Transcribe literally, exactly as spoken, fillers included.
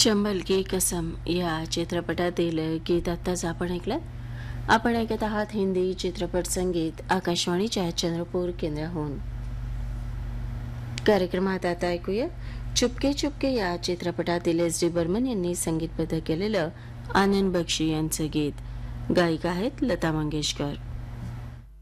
चंबल की कसम या चित्रपटातील गीत आत्ताच आपण ऐकलं. आपण ऐकत आहात हिंदी चित्रपट संगीत आकाशवाणीच्या चंद्रपूर केंद्राहून. कार्यक्रमात आता ऐकूया चुपके चुपके या चित्रपटातील एस डी बर्मन यांनी संगीतबद्ध केलेलं आनंद बक्षी यांचं गीत. गायिका आहेत लता मंगेशकर.